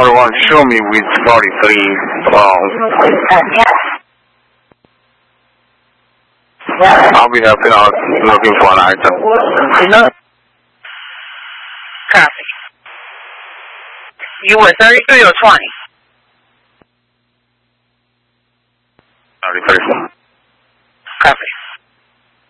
41, show me with 43. I'll be helping out looking for an item. Copy. You were 33 or 20? 33. Copy.